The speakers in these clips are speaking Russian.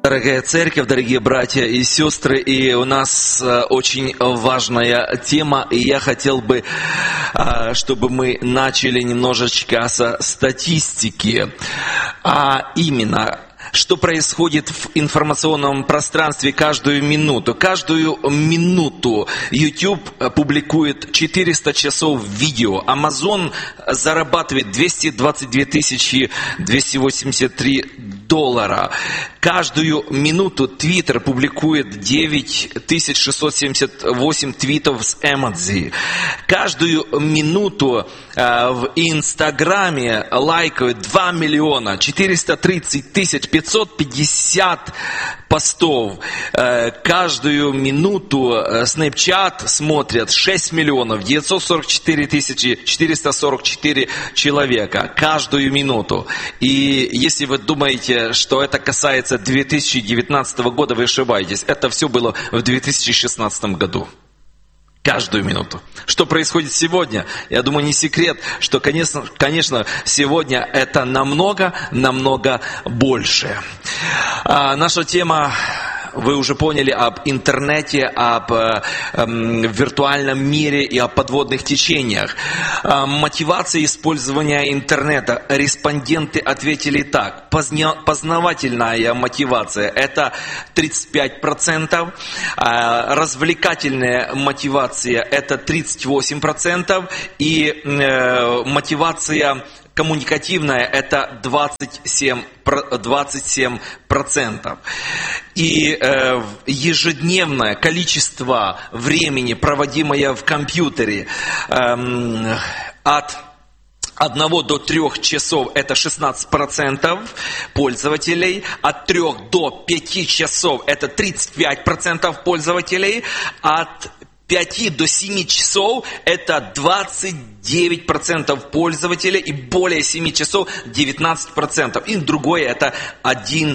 Дорогая церковь, дорогие братья и сестры, и у нас очень важная тема, и я хотел бы, чтобы мы начали немножечко со статистики, а именно, что происходит в информационном пространстве каждую минуту. Каждую минуту YouTube публикует 400 часов видео. Amazon зарабатывает 222 283 доллара. Каждую минуту Twitter публикует 9678 твитов с эмодзи. Каждую минуту в Инстаграме лайкают 2 миллиона 430 тысяч 550 постов. Каждую минуту Snapchat смотрят 6 миллионов 944 тысячи 444 человека. Каждую минуту. И если вы думаете, что это касается 2019 года, вы ошибаетесь. Это все было в 2016 году. Каждую минуту. Что происходит сегодня? Я думаю, не секрет, что, конечно, сегодня это намного больше. Наша тема, вы уже поняли, об интернете, об виртуальном мире и о подводных течениях. Мотивация использования интернета. Респонденты ответили так. Познавательная мотивация – это 35%. Развлекательная мотивация – это 38%. И мотивация коммуникативная – это 27%. И ежедневное количество времени, проводимое в компьютере, от 1 до 3 часов это 16% пользователей, от 3 до 5 часов это 35% пользователей, от 5 до 7 часов это 29% пользователей и более 7 часов 19%. И другое это 1%.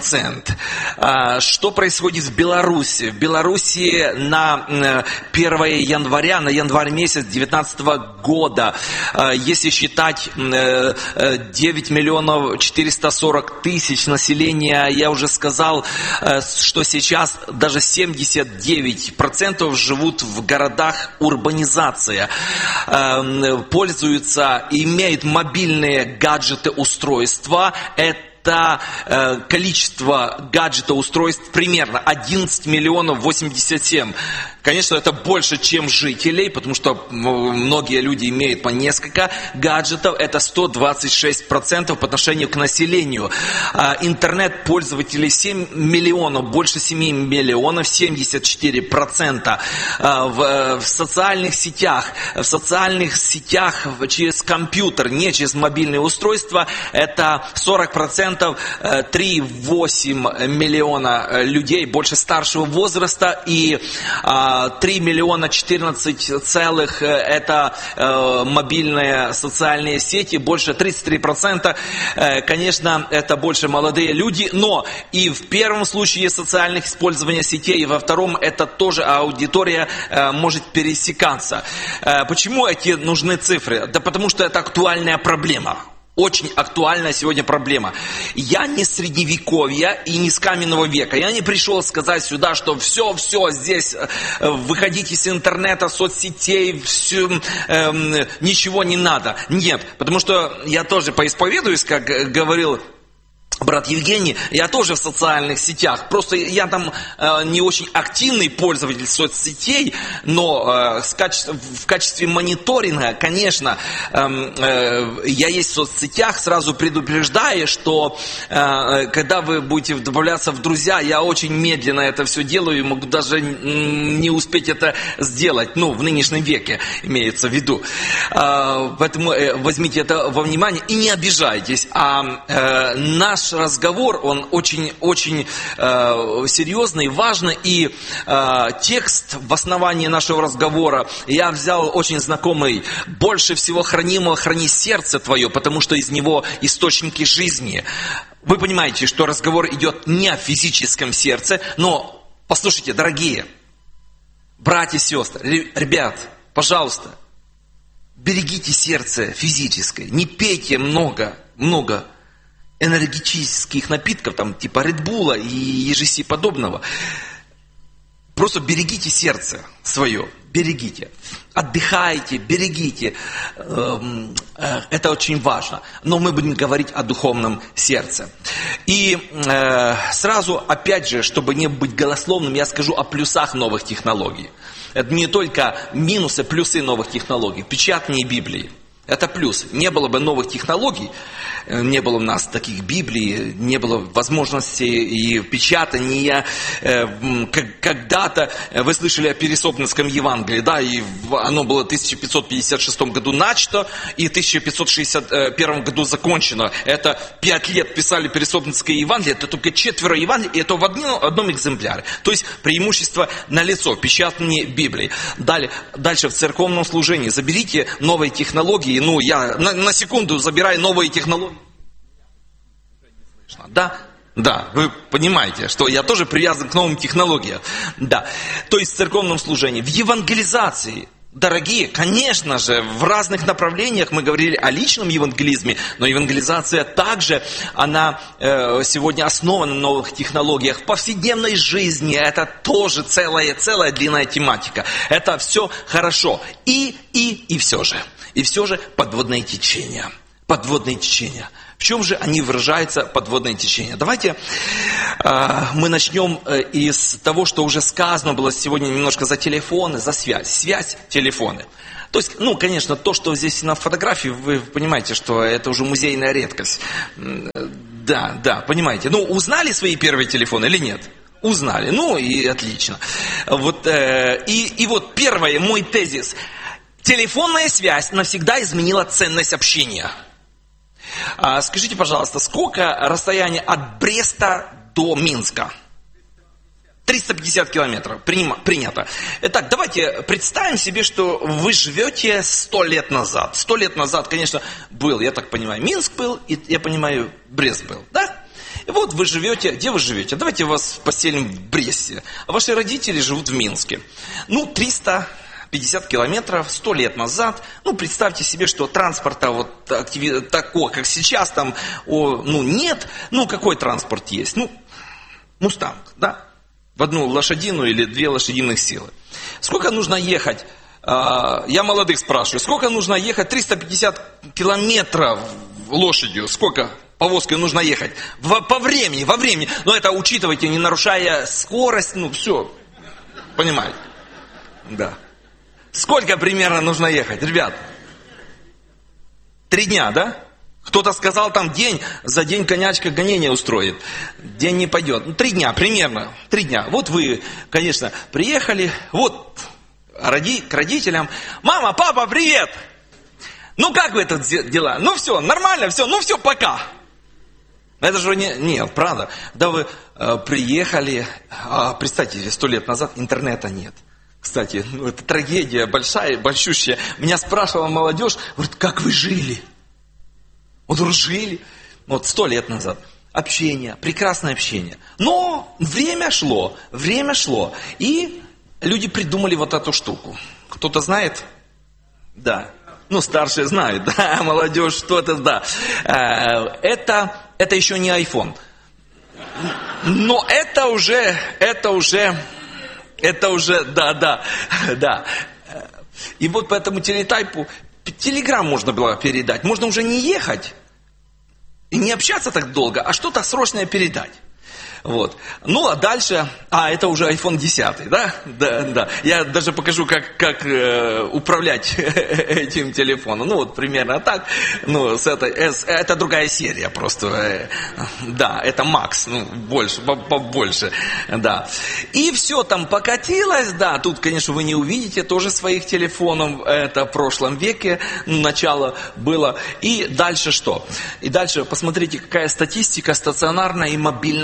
Что происходит в Беларуси? В Беларуси на 1 января, на январь месяц 2019 года, если считать 9 миллионов 440 тысяч населения, я уже сказал, что сейчас даже 79% живут в городах, урбанизация, пользуются, имеют мобильные гаджеты, устройства. Это количество гаджета-устройств примерно 11 миллионов 87. Конечно, это больше, чем жителей, потому что многие люди имеют по несколько гаджетов. Это 126% по отношению к населению. Интернет-пользователей 7 миллионов, больше 7 миллионов, 74%. В социальных сетях через компьютер, не через мобильные устройства, это 40%. 3,8 миллиона людей больше старшего возраста и 3 миллиона 14 целых это мобильные социальные сети, больше 33%. Конечно, это больше молодые люди, но и в первом случае социальных использования сетей, и во втором это тоже аудитория может пересекаться. Почему эти нужны цифры? Да потому что это актуальная проблема. Очень актуальная сегодня проблема. Я не средневековья и не с каменного века. Я не пришел сказать сюда, что все здесь, выходите с интернета, соцсетей, ничего не надо. Нет, потому что я тоже поисповедуюсь, как говорил брат Евгений, я тоже в социальных сетях, просто я там не очень активный пользователь соцсетей, но в качестве мониторинга, конечно, я есть в соцсетях, сразу предупреждаю, что когда вы будете добавляться в друзья, я очень медленно это все делаю, могу даже не успеть это сделать, в нынешнем веке имеется в виду. Поэтому возьмите это во внимание и не обижайтесь, наш разговор, он очень серьезный, важный, и текст в основании нашего разговора я взял очень знакомый. Больше всего хранимого храни сердце твое, потому что из него источники жизни. Вы понимаете, что разговор идет не о физическом сердце, но, послушайте, дорогие братья и сестры, ребят, пожалуйста, берегите сердце физическое, не пейте много. энергетических напитков, там, типа Red Bull и ежеси подобного. Просто берегите сердце свое, берегите. Отдыхайте, берегите. Это очень важно. Но мы будем говорить о духовном сердце. И сразу, опять же, чтобы не быть голословным, я скажу о плюсах новых технологий. Это не только минусы, плюсы новых технологий. Печатание Библии. Это плюс. Не было бы новых технологий, не было у нас таких Библий, не было возможности и печатания. Когда-то вы слышали о Пересопницком Евангелии, да, и оно было в 1556 году начато, и в 1561 году закончено. Это 5 лет писали Пересопницкое Евангелие, это только 4 Евангелий, и это в одном экземпляре. То есть преимущество налицо, печатание Библии. Дальше в церковном служении заберите новые технологии. Ну, я на секунду забираю новые технологии. Да, вы понимаете, что я тоже привязан к новым технологиям. Да, то есть в церковном служении, в евангелизации. Дорогие, конечно же, в разных направлениях мы говорили о личном евангелизме, но евангелизация также, она сегодня основана на новых технологиях. В повседневной жизни это тоже целая длинная тематика. Это все хорошо. И все же. И все же подводные течения. Подводные течения. В чем же они выражаются, подводные течения? Давайте мы начнем из того, что уже сказано было сегодня немножко за телефоны, за связь. Связь, телефоны. То есть, ну, конечно, то, что здесь на фотографии, вы понимаете, что это уже музейная редкость. Да, понимаете. Ну, узнали свои первые телефоны или нет? Узнали. Ну, и отлично. Вот, и вот первый мой тезис. Телефонная связь навсегда изменила ценность общения. Скажите, пожалуйста, сколько расстояние от Бреста до Минска? 350 километров. Принято. Итак, давайте представим себе, что вы живете 100 лет назад. 100 лет назад, конечно, был, я так понимаю, Минск был, и, я понимаю, Брест был, да? И вот вы живете, где вы живете? Давайте вас поселим в Бресте. А ваши родители живут в Минске. Ну, 350 километров, 100 лет назад. Ну, представьте себе, что транспорта вот такого, как сейчас, там, нет. Ну, какой транспорт есть? Ну, Мустанг, да? В одну лошадиную или 2 лошадиных силы. Сколько нужно ехать? Я молодых спрашиваю. Сколько нужно ехать? 350 километров лошадью. Сколько повозкой нужно ехать? Во времени. Но это учитывайте, не нарушая скорость. Ну, все. Понимаете? Да. Сколько примерно нужно ехать, ребят? 3 дня, да? Кто-то сказал там день, за день конячка гонение устроит. День не пойдет. 3 дня примерно. 3 дня. Вот вы, конечно, приехали, вот к родителям. Мама, папа, привет! Ну как вы тут дела? Ну все, нормально, все, ну все, пока. Это же нет, правда. Да вы приехали, представьте, 100 лет назад интернета нет. Кстати, это трагедия большая, большущая. Меня спрашивала молодежь, говорит, как вы жили? Вот жили, вот 100 лет назад. Общение, прекрасное общение. Но время шло, и люди придумали вот эту штуку. Кто-то знает? Да. Ну, старшие знают, да, молодежь, что-то, да. Это еще не iPhone. Но это уже, да. И вот по этому телетайпу телеграм можно было передать. Можно уже не ехать и не общаться так долго, а что-то срочное передать. Вот. Ну, а дальше, это уже iPhone 10, да? Да. Я даже покажу, как управлять этим телефоном. Ну, вот примерно так. Ну, это другая серия просто. Да, это Max, ну, побольше, да. И все там покатилось, да. Тут, конечно, вы не увидите тоже своих телефонов. Это в прошлом веке начало было. И дальше что? И дальше посмотрите, какая статистика, стационарная и мобильная связь.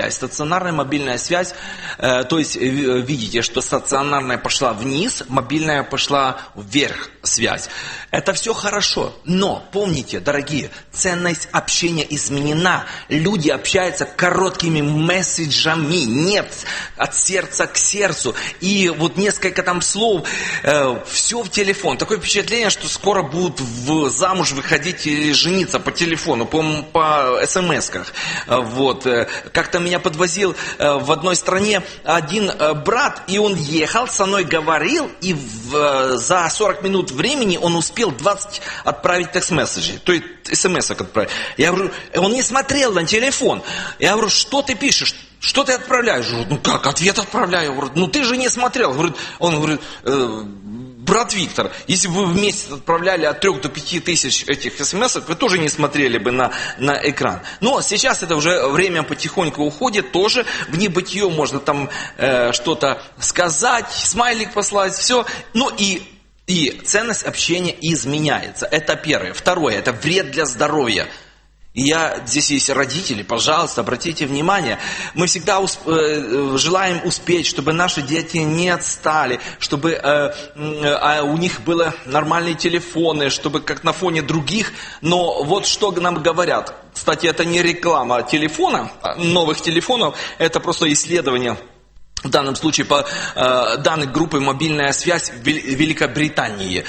связь. Стационарная мобильная связь, то есть видите, что стационарная пошла вниз, мобильная пошла вверх связь. Это все хорошо, но помните, дорогие, ценность общения изменена. Люди общаются короткими месседжами, нет, от сердца к сердцу. И вот несколько там слов, все в телефон. Такое впечатление, что скоро будут замуж выходить и жениться по телефону, по смс-ках. Вот. Как-то меня подвозил в одной стране один брат, и он ехал, со мной говорил, и за 40 минут времени он успел 20 отправить текст-месседжей, то есть смс-ок отправить. Я говорю, он не смотрел на телефон. Я говорю, что ты пишешь? Что ты отправляешь? Я говорю, ну как, ответ отправляю. Я говорю, ну ты же не смотрел. Он говорит, брат Виктор, если бы вы в месяц отправляли от 3 до 5 тысяч этих смс, вы тоже не смотрели бы на экран. Но сейчас это уже время потихоньку уходит, тоже в небытие можно там что-то сказать, смайлик послать, все. Ну и ценность общения изменяется. Это первое. Второе, это вред для здоровья. И здесь есть родители, пожалуйста, обратите внимание, мы всегда желаем успеть, чтобы наши дети не отстали, чтобы у них были нормальные телефоны, чтобы как на фоне других, но вот что нам говорят. Кстати, это не реклама телефона, новых телефонов, это просто исследование. В данном случае по данным группы «Мобильная связь» в Великобритании.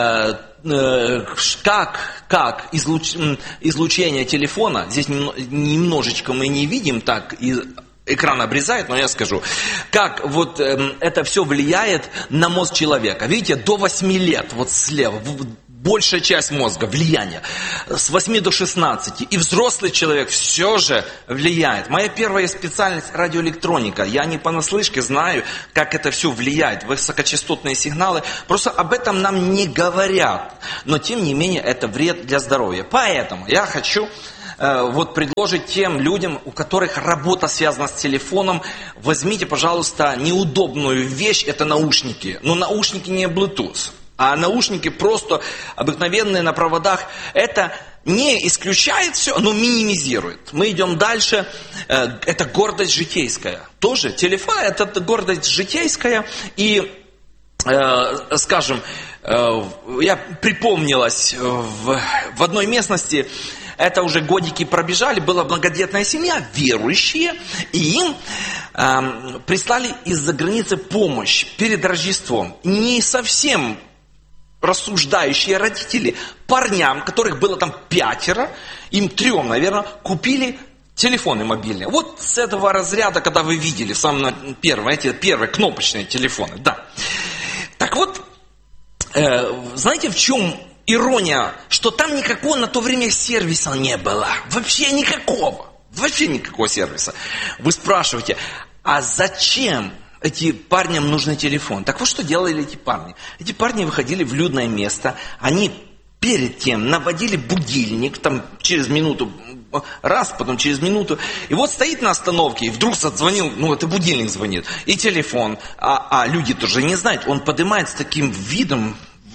Как излучение телефона, здесь немножечко мы не видим, так экран обрезает, но я скажу, как вот это все влияет на мозг человека. Видите, до 8 лет, вот слева, большая часть мозга, влияние, с 8 до 16. И взрослый человек все же влияет. Моя первая специальность радиоэлектроника. Я не понаслышке знаю, как это все влияет. Высокочастотные сигналы. Просто об этом нам не говорят. Но тем не менее это вред для здоровья. Поэтому я хочу предложить тем людям, у которых работа связана с телефоном, возьмите, пожалуйста, неудобную вещь, это наушники. Но наушники не Bluetooth. А наушники просто обыкновенные на проводах. Это не исключает все, но минимизирует. Мы идем дальше. Это гордость житейская. Тоже телефон – это гордость житейская. И, скажем, я припомнилась в одной местности, это уже годики пробежали, была многодетная семья, верующие, и им прислали из-за границы помощь перед Рождеством. Не совсем рассуждающие родители парням, которых было там 5, им 3, наверное, купили телефоны мобильные. Вот с этого разряда, когда вы видели самое первое, эти первые кнопочные телефоны, да. Так вот, знаете, в чем ирония, что там никакого на то время сервиса не было. Вообще никакого. Вообще никакого сервиса. Вы спрашиваете, а зачем этим парням нужен телефон? Так вот, что делали эти парни? Эти парни выходили в людное место, они перед тем наводили будильник, там через минуту, раз, потом через минуту, и вот стоит на остановке, и вдруг зазвонил, это будильник звонит, и телефон, а люди тоже не знают, он поднимает с таким видом,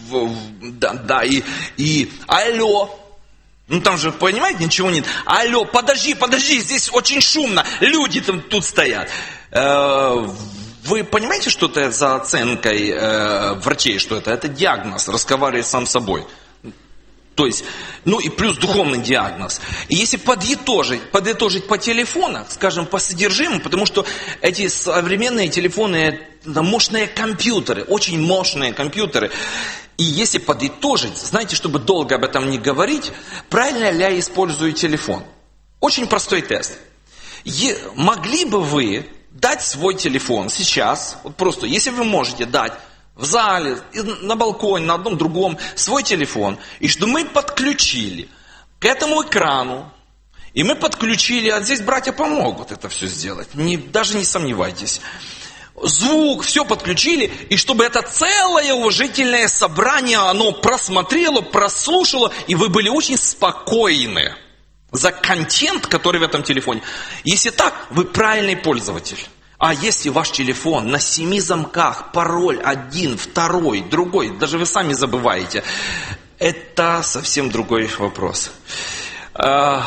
и алло, там же, понимаете, ничего нет, алло, подожди, здесь очень шумно, люди там тут стоят. Вы понимаете, что это за оценкой врачей, что это? Это диагноз, разговаривать сам с собой. То есть, и плюс духовный диагноз. И если подытожить по телефонам, скажем, по содержимому, потому что эти современные телефоны, это мощные компьютеры, очень мощные компьютеры. И если подытожить, знаете, чтобы долго об этом не говорить, правильно ли я использую телефон? Очень простой тест. Могли бы вы дать свой телефон сейчас, вот просто, если вы можете дать в зале, на балконе, на одном другом, свой телефон, и что мы подключили к этому экрану, и мы подключили, а здесь братья помогут это все сделать, даже не сомневайтесь. Звук, все подключили, и чтобы это целое уважительное собрание, оно просмотрело, прослушало, и вы были очень спокойны за контент, который в этом телефоне. Если так, вы правильный пользователь. А если ваш телефон на 7 замках, пароль 1, 2, другой, даже вы сами забываете, это совсем другой вопрос.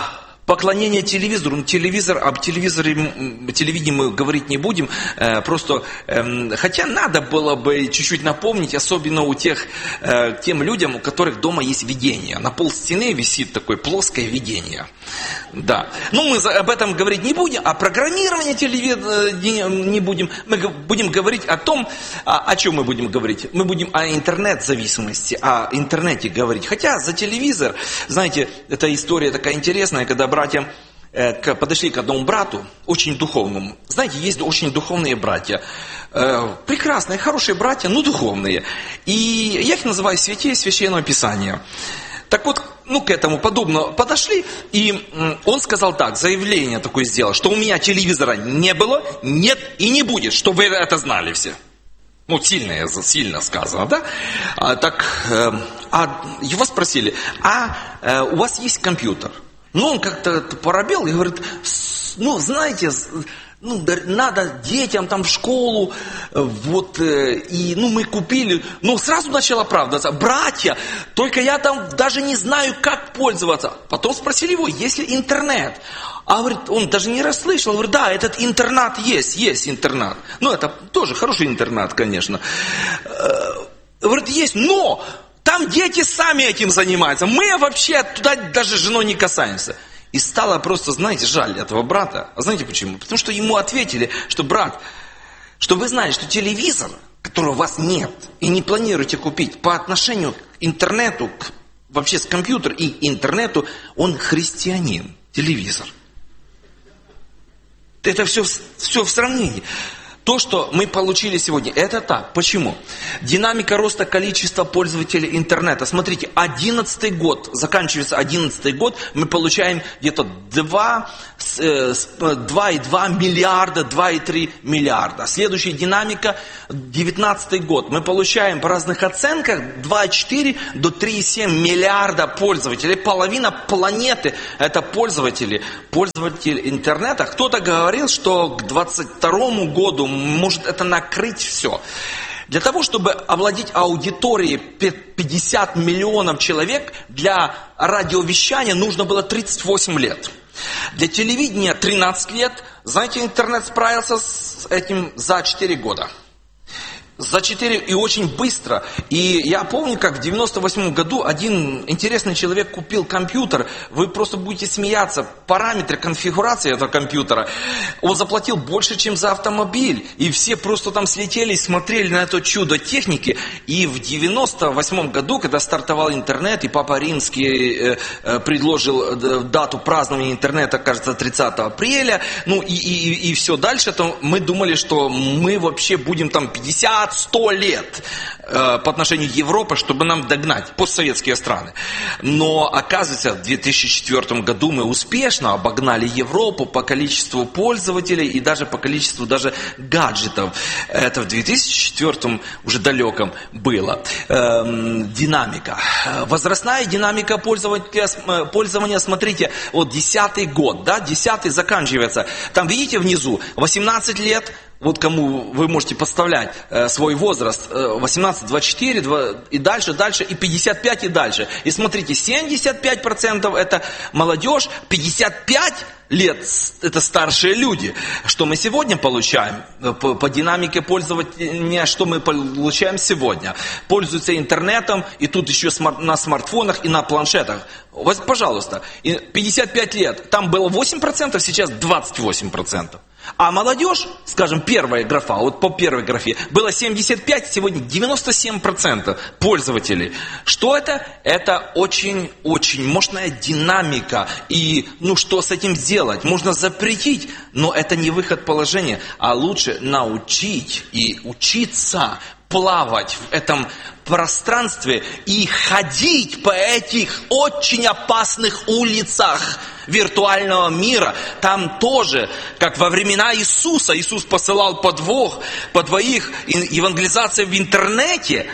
Поклонение телевизору. Об телевидении мы говорить не будем. Просто, хотя надо было бы чуть-чуть напомнить, особенно тем людям, у которых дома есть видение. На полстены висит такое плоское видение. Да. Мы об этом говорить не будем, о программировании телевидения не будем. Мы будем говорить о том, о чем мы будем говорить. Мы будем о интернет-зависимости, о интернете говорить. Хотя за телевизор, знаете, эта история такая интересная, когда братья подошли к одному брату, очень духовному. Знаете, есть очень духовные братья. Прекрасные, хорошие братья, но духовные. И я их называю святей Священного Писания. Так вот, к этому подобно подошли, и он сказал так, заявление такое сделал, что у меня телевизора не было, нет и не будет, чтобы вы это знали все. Сильно сказано, да? Его спросили, у вас есть компьютер? Он как-то поробел и говорит, знаете, надо детям там в школу, мы купили, сразу начала оправдываться, братья, только я там даже не знаю, как пользоваться. Потом спросили его, есть ли интернет? Говорит, он даже не расслышал, говорит, да, этот интернет есть интернет. Это тоже хороший интернет, конечно. Говорит, есть, но там дети сами этим занимаются, мы вообще туда даже с женой не касаемся. И стало просто, знаете, жаль этого брата. А знаете почему? Потому что ему ответили, что брат, что вы знаете, что телевизор, которого у вас нет, и не планируете купить, по отношению к интернету, вообще с компьютеру и интернету, он христианин, телевизор. Это все в сравнении. То, что мы получили сегодня, это так. Почему? Динамика роста количества пользователей интернета. Смотрите, 11 год, заканчивается 11 год, мы получаем где-то 2,2 миллиарда, 2,3 миллиарда. Следующая динамика, 19 год, мы получаем по разных оценках 2,4 до 3,7 миллиарда пользователей. Половина планеты это пользователи интернета. Кто-то говорил, что к 2022 году может это накрыть все. Для того, чтобы овладеть аудиторией 50 миллионов человек, для радиовещания нужно было 38 лет. Для телевидения 13 лет. Знаете, интернет справился с этим за 4 года. За 4 и очень быстро. И я помню, как в 98 году один интересный человек купил компьютер. Вы просто будете смеяться. Параметры конфигурации этого компьютера. Он заплатил больше, чем за автомобиль. И все просто там слетели и смотрели на это чудо техники. И в 98 году, когда стартовал интернет, и Папа Римский предложил дату празднования интернета, кажется, 30 апреля. И все дальше, то мы думали, что мы вообще будем там 50-100 лет по отношению к Европе, чтобы нам догнать постсоветские страны. Но оказывается, в 2004 году мы успешно обогнали Европу по количеству пользователей и даже по количеству гаджетов. Это в 2004 уже далеком было. Динамика. Возрастная динамика пользования, смотрите, 10-й год, 10-й заканчивается. Там видите внизу 18 лет. Кому вы можете подставлять свой возраст, 18, 24 и дальше, и 55 и дальше. И смотрите, 75% это молодежь, 55 лет это старшие люди. Что мы сегодня получаем? По динамике пользования, что мы получаем сегодня? Пользуются интернетом, и тут еще на смартфонах и на планшетах. Пожалуйста, 55 лет, там было 8%, сейчас 28%. А молодежь, скажем, первая графа, по первой графе, было 75, сегодня 97% пользователей. Что это? Это очень-очень мощная динамика. И что с этим сделать? Можно запретить, но это не выход положения, а лучше научить и учиться плавать в этом пространстве и ходить по этих очень опасных улицах виртуального мира. Там тоже, как во времена Иисуса, Иисус посылал по двоих, евангелизация в интернете,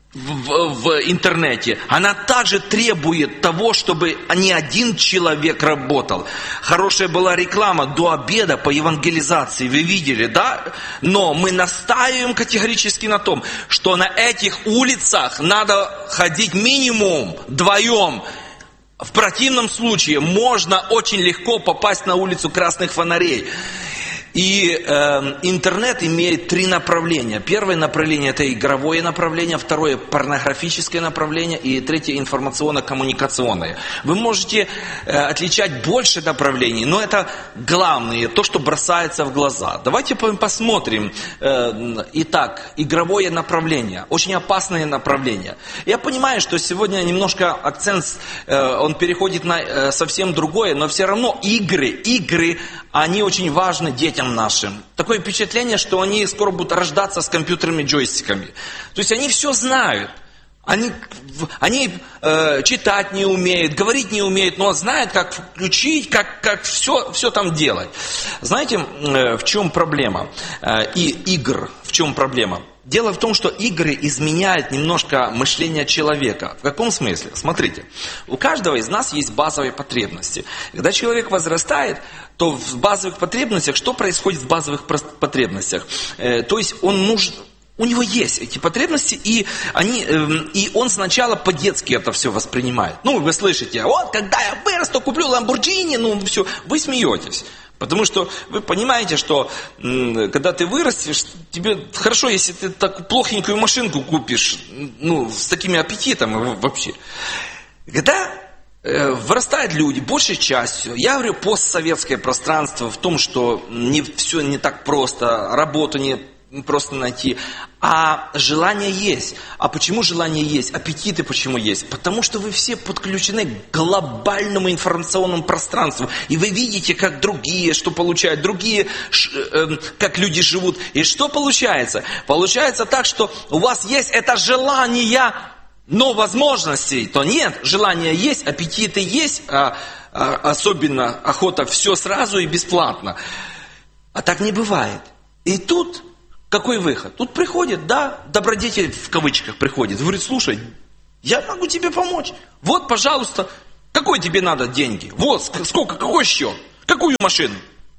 она также требует того, чтобы не один человек работал. Хорошая была реклама до обеда по евангелизации, вы видели, да? Но мы настаиваем категорически на том, что на этих улицах надо ходить минимум вдвоем. В противном случае можно очень легко попасть на улицу красных фонарей. И интернет имеет 3 направления. Первое направление – это игровое направление, второе – порнографическое направление, и третье – информационно-коммуникационное. Вы можете отличать больше направлений, но это главное, то, что бросается в глаза. Давайте посмотрим. Итак, игровое направление, очень опасное направление. Я понимаю, что сегодня немножко акцент, он переходит на совсем другое, но все равно игры, они очень важны детям нашим. Такое впечатление, что они скоро будут рождаться с компьютерными джойстиками. То есть они все знают. Они читать не умеют, говорить не умеют, но знают, как включить, как все там делать. Знаете, в чем проблема? В чем проблема? Дело в том, что игры изменяют немножко мышление человека. В каком смысле? Смотрите, у каждого из нас есть базовые потребности. Когда человек возрастает, то в базовых потребностях, что происходит в базовых потребностях? То есть у него есть эти потребности, и он сначала по-детски это все воспринимает. Вы слышите, вот когда я вырасту, куплю Lamborghini, все, вы смеетесь. Потому что вы понимаете, что когда ты вырастешь, тебе хорошо, если ты так плохенькую машинку купишь, с такими аппетитами вообще. Когда вырастают люди, большей частью, я говорю, постсоветское пространство в том, что все не так просто, работу не просто найти, а желание есть. А почему желание есть? Аппетиты почему есть? Потому что вы все подключены к глобальному информационному пространству. И вы видите, как другие, что получают, другие, как люди живут. И что получается? Получается так, что у вас есть это желание, но возможностей то нет. Желание есть, аппетиты есть, особенно охота все сразу и бесплатно. А так не бывает. И тут какой выход? Тут приходит, добродетель в кавычках приходит. Говорит, слушай, я могу тебе помочь. Вот, пожалуйста, какой тебе надо деньги? Вот, сколько, какой счет? Какую машину?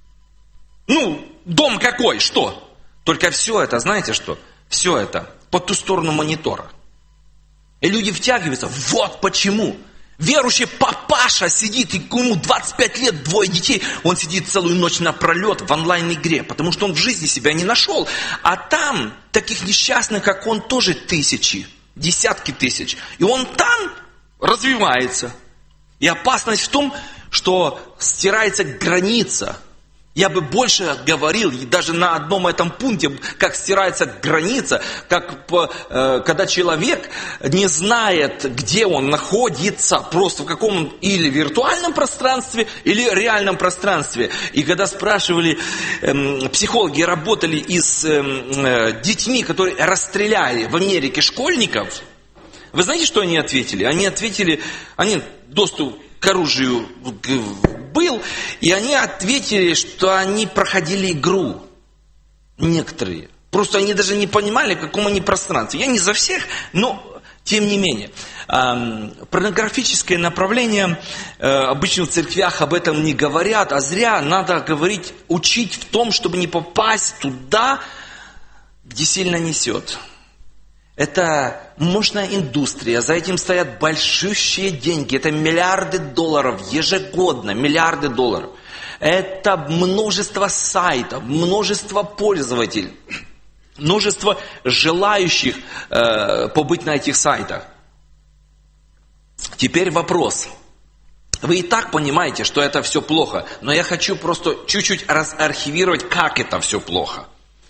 Дом какой, что? Только все это, знаете что? Все это по ту сторону монитора. И люди втягиваются. Вот почему. Верующий папаша сидит, и ему 25 лет, 2 детей, он сидит целую ночь напролет в онлайн-игре, потому что он в жизни себя не нашел. А там таких несчастных, как он, тоже тысячи, десятки тысяч. И он там развивается. И опасность в том, что стирается граница. Я бы больше говорил, и даже на одном этом пункте, как стирается граница, когда человек не знает, где он находится, просто в каком или виртуальном пространстве, или реальном пространстве. И когда спрашивали, психологи работали с детьми, которые расстреляли в Америке школьников, вы знаете, что они ответили? Они доступ к оружию был, и они ответили, что они проходили игру. Некоторые. Просто они даже не понимали, в каком они пространстве. Я не за всех, но тем не менее. Порнографическое направление, обычно в церквях об этом не говорят, а зря. Надо говорить, учить в том, чтобы не попасть туда, где сильно несет. Это мощная индустрия, за этим стоят большущие деньги, это миллиарды долларов ежегодно, миллиарды долларов. Это множество сайтов, множество пользователей, множество желающих побыть на этих сайтах. Теперь вопрос. Вы и так понимаете, что это все плохо, но я хочу просто чуть-чуть разархивировать, как это все плохо.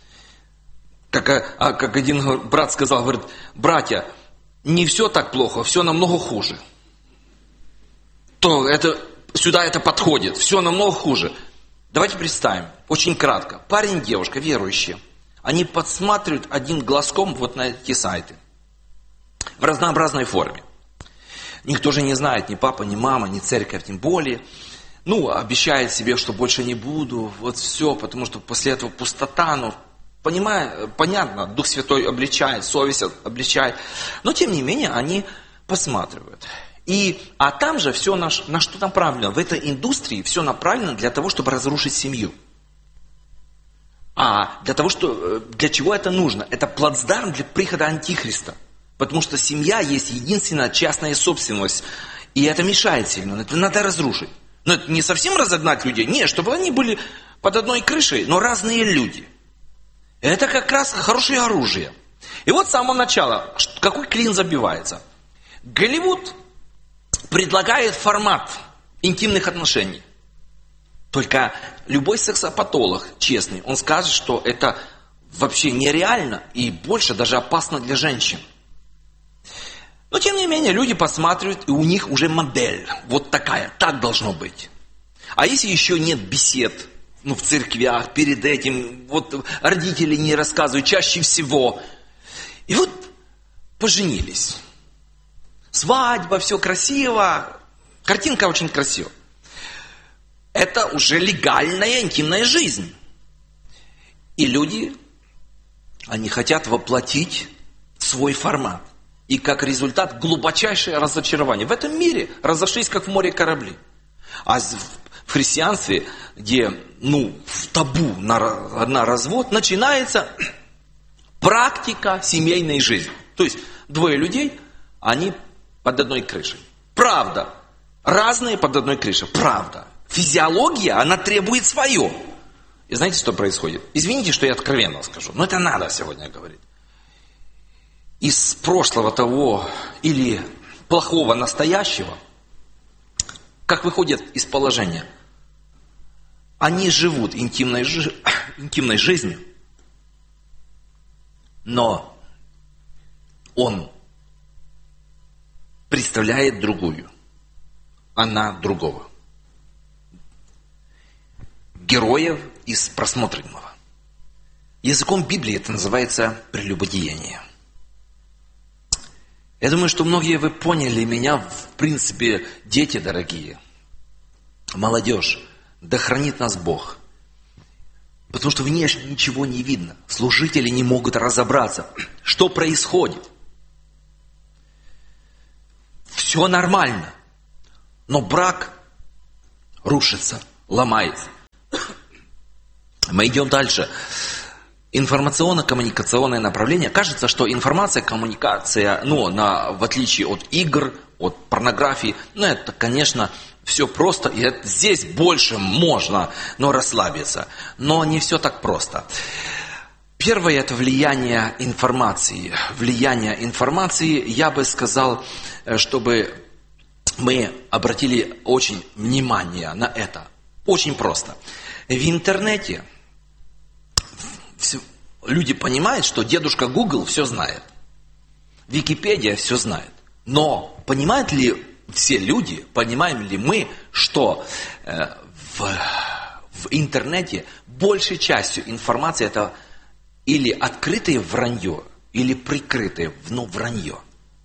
Как один брат сказал, говорит, братья, не все так плохо, все намного хуже. Сюда это подходит, все намного хуже. Давайте представим, очень кратко. Парень и девушка, верующие, они подсматривают один глазком вот на эти сайты. В разнообразной форме. Никто же не знает, ни папа, ни мама, ни церковь, тем более. Обещает себе, что больше не буду, вот все, потому что после этого пустота, понятно, Дух Святой обличает, совесть обличает. Но, тем не менее, они посматривают. А там же все на что направлено. В этой индустрии все направлено для того, чтобы разрушить семью. А для чего это нужно? Это плацдарм для прихода Антихриста. Потому что семья есть единственная частная собственность. И это мешает сильно, это надо разрушить. Но это не совсем разогнать людей, нет, чтобы они были под одной крышей, но разные люди. Это как раз хорошее оружие. И вот с самого начала, какой клин забивается? Голливуд предлагает формат интимных отношений. Только любой сексопатолог, честный, он скажет, что это вообще нереально и больше даже опасно для женщин. Но тем не менее люди посматривают, и у них уже модель вот такая, так должно быть. А если еще нет бесед, в церквях, перед этим, вот родители не рассказывают чаще всего. И вот поженились. Свадьба, все красиво, картинка очень красивая. Это уже легальная интимная жизнь. И люди, они хотят воплотить свой формат. И как результат глубочайшее разочарование. В этом мире разошлись, как в море корабли. А в христианстве, где в табу на развод, начинается практика семейной жизни. То есть двое людей, они под одной крышей. Правда. Разные под одной крышей. Правда. Физиология, она требует свое. И знаете, что происходит? Извините, что я откровенно скажу, но это надо сегодня говорить. Из прошлого того или плохого настоящего, как выходят из положения, они живут интимной жизнью, но он представляет другую, она другого. Героев из просмотренного. Языком Библии это называется прелюбодеяние. Я думаю, что многие вы поняли меня, в принципе, дети дорогие, молодежь, да хранит нас Бог. Потому что внешне ничего не видно. Служители не могут разобраться, что происходит. Все нормально, но брак рушится, ломается. Мы идем дальше. Информационно-коммуникационное направление. Кажется, что информация, коммуникация, в отличие от игр, от порнографии, это, конечно, все просто, и здесь больше можно, расслабиться. Но не все так просто. Первое – это влияние информации. Влияние информации, я бы сказал, чтобы мы обратили очень внимание на это. Очень просто. В интернете люди понимают, что дедушка Google все знает. Википедия все знает. Но понимают ли все люди, понимаем ли мы, что в интернете большей частью информации это или открытое вранье, или прикрытое вранье.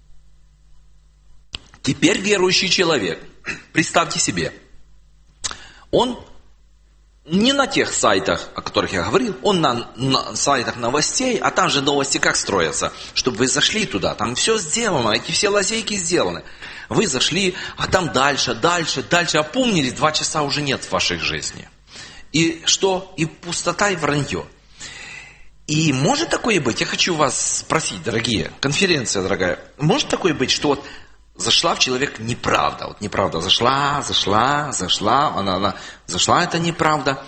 Теперь верующий человек, представьте себе, он не на тех сайтах, о которых я говорил, он на сайтах новостей, а там же новости как строятся, чтобы вы зашли туда, там все сделано, эти все лазейки сделаны. Вы зашли, а там дальше, опомнились, 2 часа уже нет в вашей жизни. И что? И пустота, и вранье. И может такое быть, я хочу вас спросить, дорогие, конференция дорогая, может такое быть, что зашла в человек неправда. Неправда зашла, она зашла, это неправда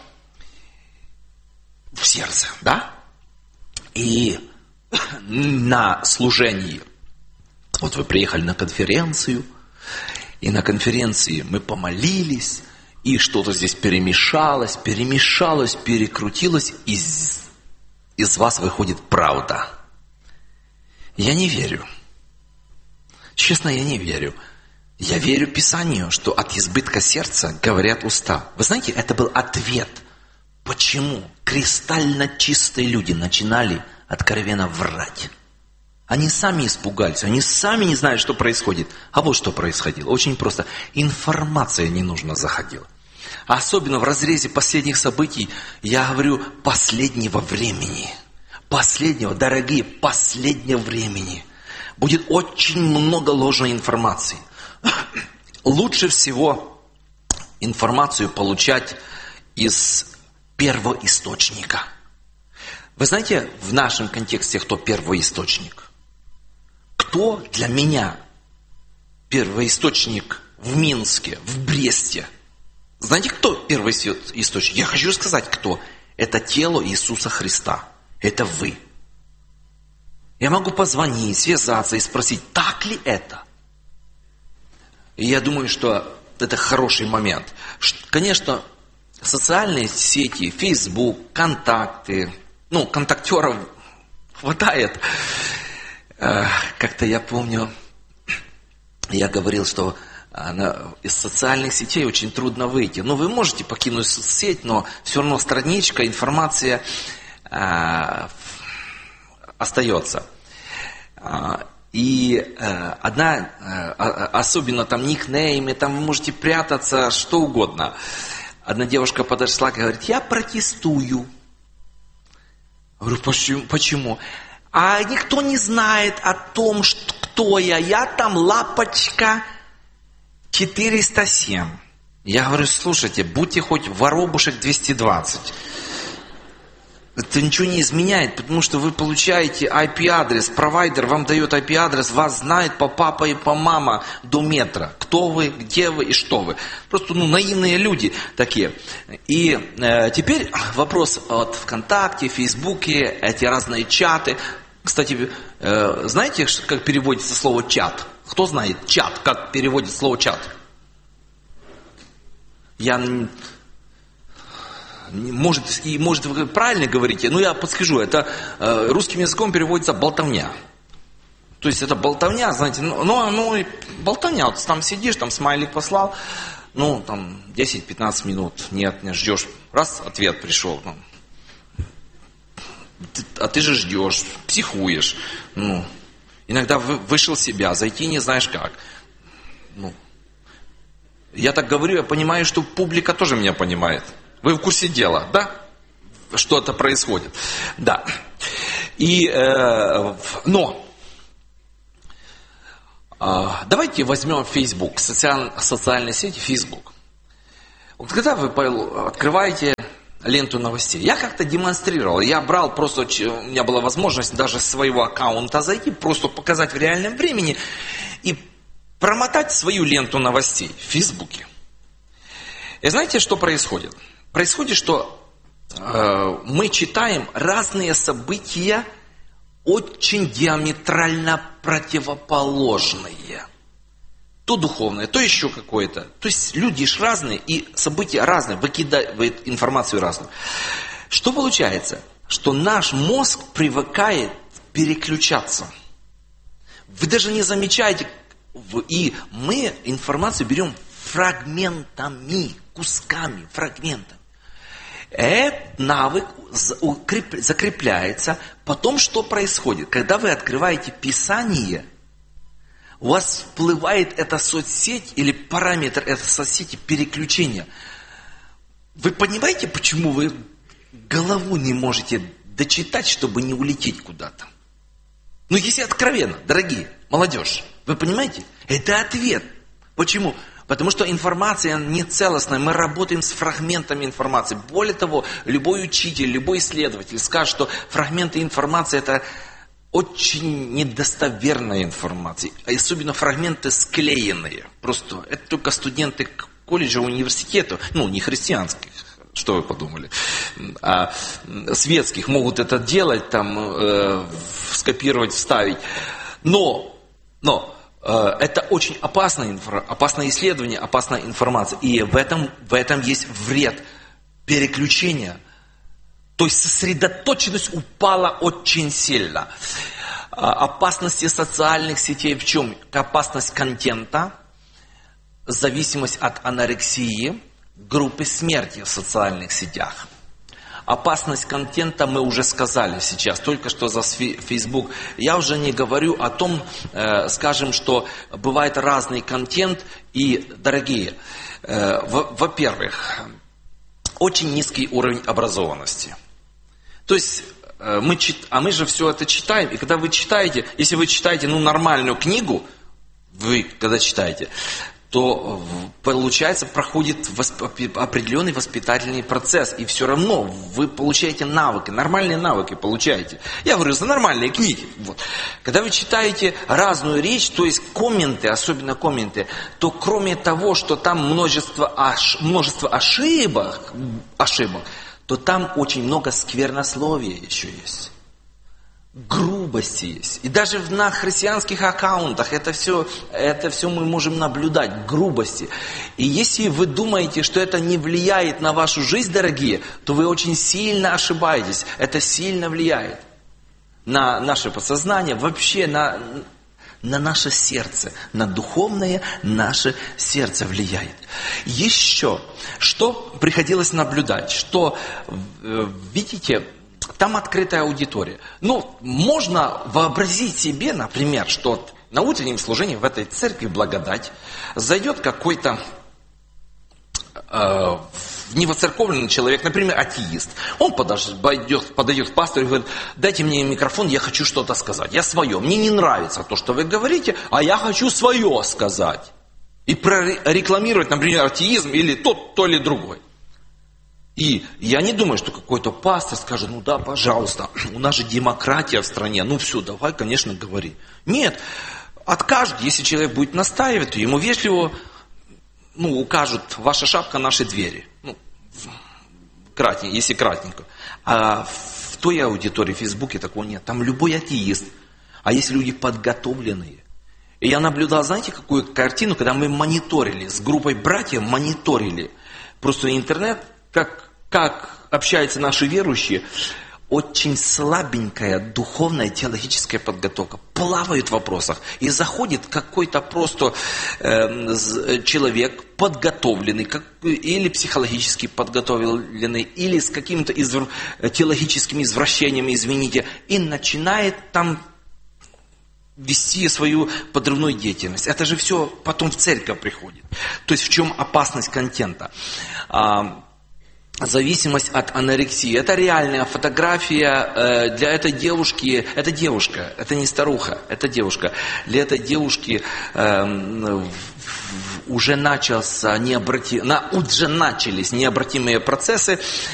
в сердце, да? И на служении, вы приехали на конференцию, и на конференции мы помолились, и что-то здесь перемешалось, перекрутилось, и из вас выходит правда. Я не верю. Честно, я не верю. Я верю Писанию, что от избытка сердца говорят уста. Вы знаете, это был ответ. Почему кристально чистые люди начинали откровенно врать? Они сами испугались, они сами не знают, что происходит. А вот что происходило. Очень просто. Информация ненужно заходила. Особенно в разрезе последних событий, я говорю, последнего времени. Дорогие, последнего времени. Будет очень много ложной информации. Лучше всего информацию получать из первоисточника. Вы знаете, в нашем контексте, кто первоисточник? Кто для меня первоисточник в Минске, в Бресте. Знаете, кто первый источник? Я хочу сказать, кто. Это тело Иисуса Христа. Это вы. Я могу позвонить, связаться и спросить, так ли это? И я думаю, что это хороший момент. Конечно, социальные сети, Facebook, контакты, контактеров хватает. Как-то я помню, я говорил, что из социальных сетей очень трудно выйти. Вы можете покинуть соцсеть, но все равно страничка, информация остается. И особенно там никнеймы, там вы можете прятаться, что угодно. Одна девушка подошла и говорит, я протестую. Я говорю, почему? А никто не знает о том, кто я. Я там лапочка 407. Я говорю, слушайте, будьте хоть воробушек 220. Это ничего не изменяет, потому что вы получаете IP-адрес, провайдер вам дает IP-адрес, вас знает по папа и по мама до метра. Кто вы, где вы и что вы. Просто наивные люди такие. И теперь вопрос от ВКонтакте, Фейсбуке, эти разные чаты. Кстати, знаете, как переводится слово чат? Кто знает чат, как переводится слово чат? Может, вы правильно говорите, но я подскажу, это русским языком переводится болтовня. То есть это болтовня, знаете, болтовня, вот там сидишь, там смайлик послал, 10-15 минут, нет, не ждешь, раз, ответ пришел, а ты же ждешь, психуешь, иногда вышел себя, зайти не знаешь как. Я так говорю, я понимаю, что публика тоже меня понимает. Вы в курсе дела, да? Что-то происходит. Да. Но давайте возьмем Facebook, социальные сети Facebook. Вот когда вы открываете ленту новостей, я как-то демонстрировал, я брал просто, у меня была возможность даже с своего аккаунта зайти, просто показать в реальном времени и промотать свою ленту новостей в Фейсбуке. И знаете, что происходит? Происходит, что мы читаем разные события, очень диаметрально противоположные. То духовное, то еще какое-то. То есть люди же разные, и события разные, выкидывают информацию разную. Что получается? Что наш мозг привыкает переключаться. Вы даже не замечаете, и мы информацию берем фрагментами, кусками, фрагментами. Этот навык закрепляется. Потом что происходит? Когда вы открываете Писание, у вас всплывает эта соцсеть или параметр этой соцсети переключения. Вы понимаете, почему вы голову не можете дочитать, чтобы не улететь куда-то? Если откровенно, дорогие, молодежь, вы понимаете? Это ответ. Почему? Потому что информация не целостная, мы работаем с фрагментами информации. Более того, любой учитель, любой исследователь скажет, что фрагменты информации это очень недостоверная информация. Особенно фрагменты склеенные. Просто это только студенты колледжа, университета, не христианских, что вы подумали, а светских могут это делать, скопировать, вставить. Но это очень опасное исследование, опасная информация. И в этом есть вред переключения. То есть сосредоточенность упала очень сильно. Опасности социальных сетей в чем? Опасность контента, зависимость от анорексии, группы смерти в социальных сетях. Опасность контента мы уже сказали сейчас, только что за Facebook. Я уже не говорю о том, скажем, что бывает разный контент. И, дорогие, во-первых, очень низкий уровень образованности. То есть, мы же все это читаем. И когда вы читаете, если вы читаете нормальную книгу, вы когда читаете, то, получается, проходит определенный воспитательный процесс. И все равно вы получаете навыки, нормальные навыки получаете. Я говорю за нормальные книги. Вот. Когда вы читаете разную речь, то есть комменты, особенно комменты, то кроме того, что там множество ошибок, то там очень много сквернословия еще есть. Грубости есть. И даже на христианских аккаунтах это все мы можем наблюдать. Грубости. И если вы думаете, что это не влияет на вашу жизнь, дорогие, то вы очень сильно ошибаетесь. Это сильно влияет на наше подсознание, вообще на наше сердце, на духовное наше сердце влияет. Еще, что приходилось наблюдать, что, видите, там открытая аудитория. Ну, можно вообразить себе, например, что на утреннем служении в этой церкви благодать зайдет какой-то невоцерковленный человек, например, атеист. Он подойдет к пастору и говорит: дайте мне микрофон, я хочу что-то сказать. Я свое. Мне не нравится то, что вы говорите, а я хочу свое сказать. И прорекламировать, например, атеизм или то или другой. И я не думаю, что какой-то пастор скажет: ну да, пожалуйста, у нас же демократия в стране, ну все, давай, конечно, говори. Нет, откажут, если человек будет настаивать, то ему вежливо укажут: ваша шапка, наши двери. Если кратенько. А в той аудитории в Фейсбуке такого нет. Там любой атеист. А есть люди подготовленные. И я наблюдал, знаете, какую картину, когда мы мониторили, с группой братьев мониторили. Просто интернет, как общаются наши верующие, очень слабенькая духовная теологическая подготовка. Плавают в вопросах. И заходит какой-то просто человек подготовленный, или психологически подготовленный, или с какими-то теологическими извращениями, извините, и начинает там вести свою подрывную деятельность. Это же все потом в церковь приходит. То есть в чем опасность контента? Зависимость от анорексии. Это реальная фотография для этой девушки. Это девушка, это не старуха, это девушка. Для этой девушки уже начались необратимые процессы.